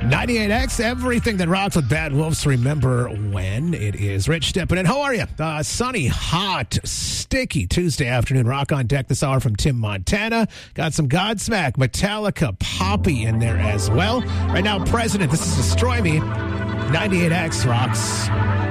98X, everything that rocks with Bad Wolves. Remember when it is. Rich stepping in. How are you? Sunny, hot, sticky Tuesday afternoon. Rock on deck this hour from Tim Montana. Got some Godsmack, Metallica, Poppy in there as well. Right now, President, this is Destroy Me. 98X rocks.